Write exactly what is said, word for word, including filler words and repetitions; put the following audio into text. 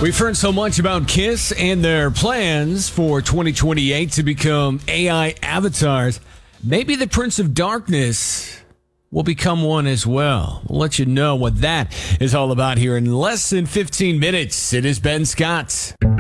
We've heard so much about Kiss and their plans for twenty twenty-eight to become A I avatars. Maybe the Prince of Darkness will become one as well. We'll let you know what that is all about here in less than fifteen minutes. It is Ben Scott.